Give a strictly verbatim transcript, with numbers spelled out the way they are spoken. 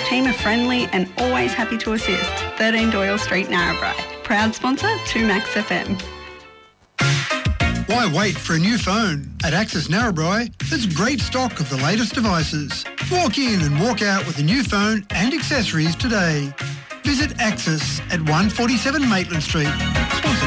team are friendly and always happy to assist. thirteen Doyle Street, Narrabri. Proud sponsor to Max F M. Why wait for a new phone? At Access Narrabri, there's great stock of the latest devices. Walk in and walk out with a new phone and accessories today. Visit Access at one forty-seven Maitland Street.